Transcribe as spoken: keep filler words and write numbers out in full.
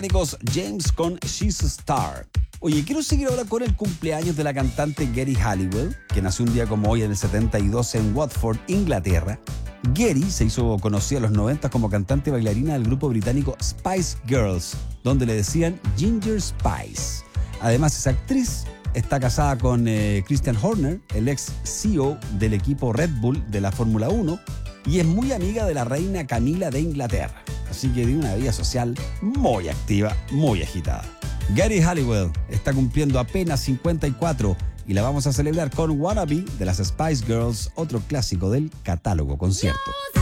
Británicos James con She's a Star. Oye, quiero seguir ahora con el cumpleaños de la cantante Geri Halliwell, que nació un día como hoy en el setenta y dos en Watford, Inglaterra. Geri se hizo conocida en los noventa como cantante y bailarina del grupo británico Spice Girls, donde le decían Ginger Spice. Además es actriz, está casada con eh, Christian Horner, el ex C E O del equipo Red Bull de la Fórmula uno, y es muy amiga de la reina Camila de Inglaterra. Así que tiene una vida social muy activa, muy agitada. Geri Halliwell está cumpliendo apenas cincuenta y cuatro y la vamos a celebrar con Wannabe de las Spice Girls, otro clásico del catálogo concierto.